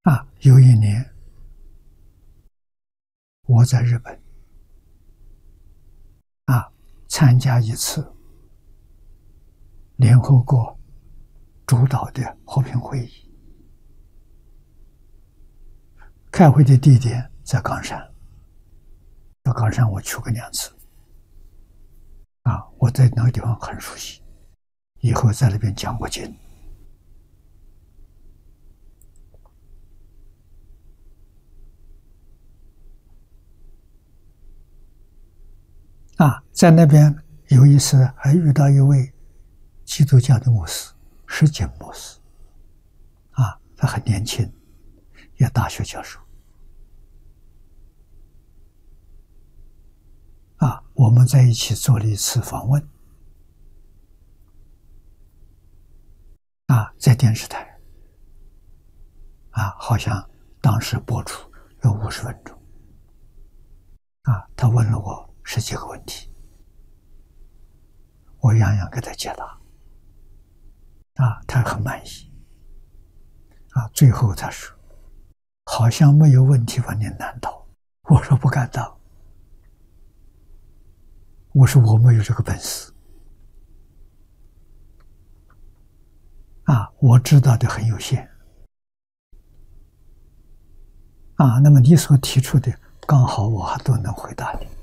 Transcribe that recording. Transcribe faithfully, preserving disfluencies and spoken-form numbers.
啊，有一年我在日本啊参加一次联合国主导的和平会议，开会的地点在冈山。到冈山我去过两次，啊，我在那个地方很熟悉，以后在那边讲过经。啊，在那边有一次还遇到一位基督教的牧师，石井牧师，啊，他很年轻，也大学教授。啊，我们在一起做了一次访问，啊，在电视台，啊，好像当时播出有五十分钟，啊，他问了我十几个问题，我样样给他解答，啊，他很满意，啊，最后他说，好像没有问题把你难倒，我说不敢当。我说我没有这个本事，啊，我知道的很有限，啊，那么你所提出的刚好我还都能回答你。